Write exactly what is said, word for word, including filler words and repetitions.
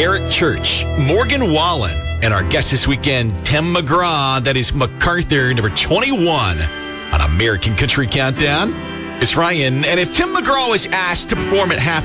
Eric Church, Morgan Wallen, and our guest this weekend, Tim McGraw. That is MacArthur, number twenty-one on American Country Countdown. It's Ryan, and if Tim McGraw was asked to perform at half